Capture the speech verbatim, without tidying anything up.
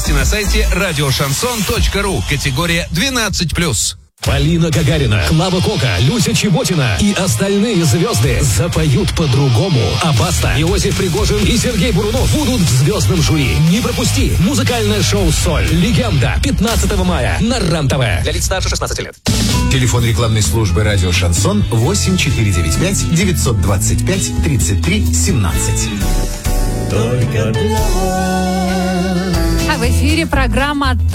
Подробности на сайте радиошансон точка ру. Категория двенадцать плюс. Полина Гагарина, Клава Кока, Люся Чеботина и остальные звезды запоют по-другому. А Баста, Иосиф Пригожин и Сергей Бурунов будут в звездном жюри. Не пропусти! Музыкальное шоу «Соль». Легенда. пятнадцатого мая на РЕН-ТВ. Для лиц старше шестнадцати лет. Телефон рекламной службы «Радио Шансон» восемь четыре девять пять девятьсот двадцать пять тридцать три семнадцать. Только для вас. А в эфире программа